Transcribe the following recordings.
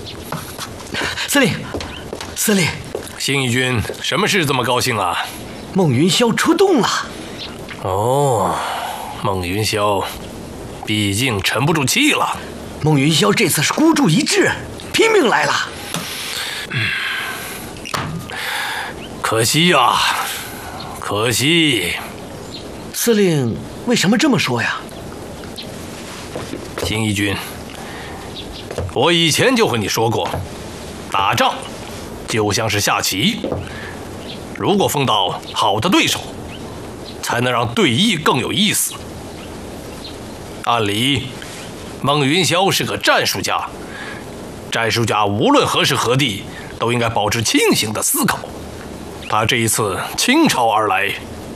司令， 新一军，什么事这么高兴啊？ 孟云霄出动了。 哦，孟云霄，毕竟沉不住气了。 孟云霄这次是孤注一掷，拼命来了。 可惜呀，可惜。 司令为什么这么说呀？ 新一军，我以前就和你说过，打仗就像是下棋，如果碰到好的对手，才能让对弈更有意思。按理，孟云霄是个战术家，战术家无论何时何地都应该保持清醒的思考。他这一次倾巢而来，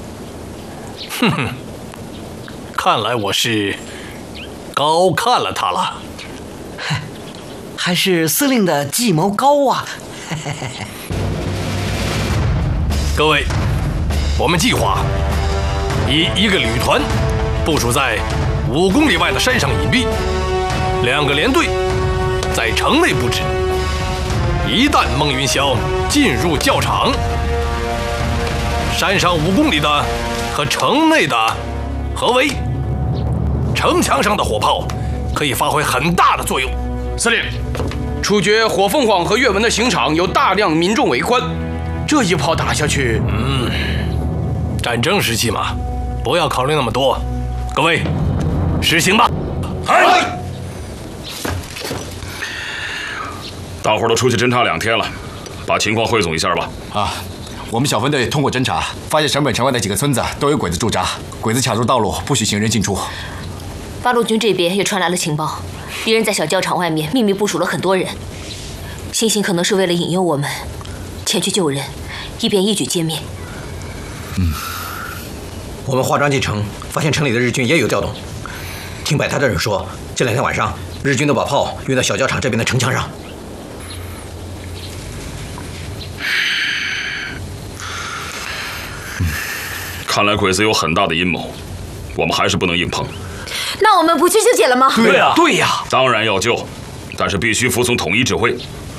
看来我是高看了他了。 还是司令的计谋高啊！ 各位，我们计划以一个旅团部署在5公里外的山上隐蔽，2个连队在城内布置。一旦孟云霄进入教场，山上5公里的和城内的合围，城墙上的火炮可以发挥很大的作用。 司令，处决火凤凰和岳文的刑场有大量民众围观，这一炮打下去， 战争时期嘛，不要考虑那么多。各位，实行吧。 嗨！大伙儿都出去侦查2天了，把情况汇总一下吧。 啊，我们小分队通过侦查，发现省本城外的几个村子都有鬼子驻扎，鬼子卡住道路，不许行人进出。 八路军这边也传来了情报，敌人在小教场外面秘密部署了很多人，星星可能是为了引诱我们前去救人，以便一举歼灭。 我们化妆进城，发现城里的日军也有调动。听摆摊的人说，这2天晚上日军都把炮运到小教场这边的城墙上。 看来鬼子有很大的阴谋，我们还是不能硬碰。 那我们不去救姐了吗？ 对呀， 当然要救，但是必须服从统一指挥，